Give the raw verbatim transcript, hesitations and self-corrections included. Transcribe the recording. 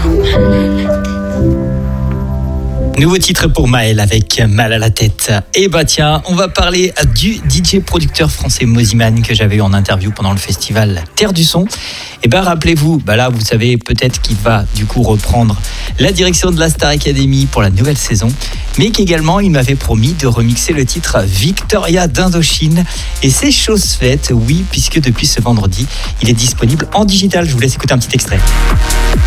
Nouveau titre pour Maël avec Mal à la tête. Et bah tiens, on va parler du D J producteur français Mosiman que j'avais eu en interview pendant le festival Terre du Son. Et bah rappelez-vous, bah là vous savez peut-être qu'il va du coup reprendre la direction de la Star Academy pour la nouvelle saison, mais qu'également il m'avait promis de remixer le titre Victoria d'Indochine. Et c'est chose faite, oui, puisque depuis ce vendredi, il est disponible en digital. Je vous laisse écouter un petit extrait.